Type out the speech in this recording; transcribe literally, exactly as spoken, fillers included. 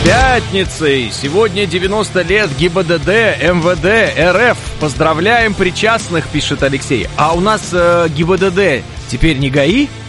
Пятницей! Сегодня девяносто лет ГИБДД, МВД, РФ. Поздравляем причастных, пишет Алексей. А у нас э, ГИБДД теперь не ГАИ?